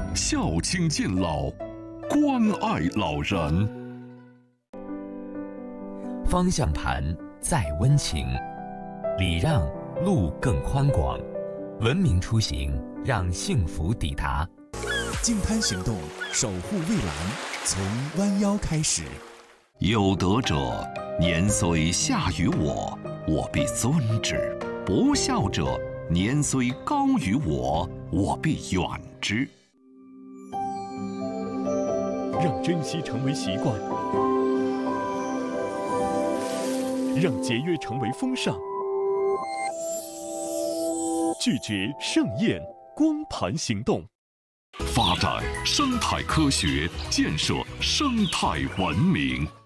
孝亲敬老，关爱老人。 方向盘再温情，礼让路更宽广，文明出行让幸福抵达。 净滩行动，守护蔚蓝，从弯腰开始。 有德者，年虽下于我，我必尊之；不孝者，年虽高于我，我必远之。 让珍惜成为习惯，让节约成为风尚，拒绝盛宴光盘行动。 发展生态科学，建设生态文明。